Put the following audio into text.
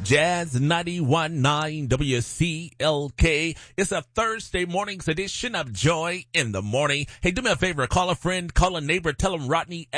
Jazz 91.9 WCLK. It's a Thursday morning's edition of Joy in the Morning. Hey, do me a favor. Call a friend, call a neighbor, tell them Rodney